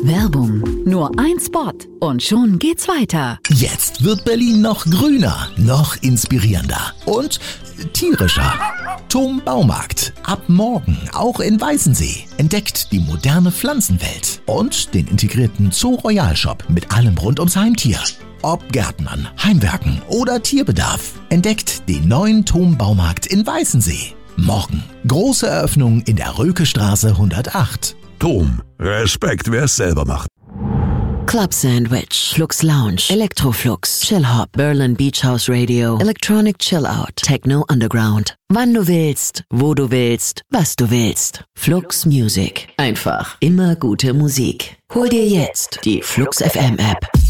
Werbung. Nur ein Spot und schon geht's weiter. Jetzt wird Berlin noch grüner, noch inspirierender und tierischer. TOM Baumarkt. Ab morgen auch in Weißensee. Entdeckt die moderne Pflanzenwelt und den integrierten Zoo-Royal-Shop mit allem rund ums Heimtier. Ob Gärtnern, Heimwerken oder Tierbedarf. Entdeckt den neuen TOM Baumarkt in Weißensee. Morgen. Große Eröffnung in der Rökestraße 108. TOM. Respekt, wer es selber macht. Club Sandwich, Flux Lounge, Electroflux, Chill Hop, Berlin Beach House Radio, Electronic Chill Out, Techno Underground. Wann du willst, wo du willst, was du willst. Flux Music. Einfach immer gute Musik. Hol dir jetzt die Flux FM App.